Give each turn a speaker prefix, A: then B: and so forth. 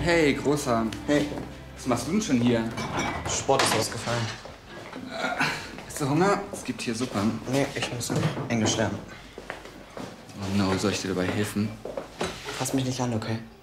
A: Hey, Großer.
B: Hey.
A: Was machst du denn schon hier?
B: Sport ist ausgefallen.
A: Hast du Hunger? Es gibt hier Suppe.
B: Nee, ich muss Englisch lernen.
A: Oh no, soll ich dir dabei helfen?
B: Fass mich nicht an, okay?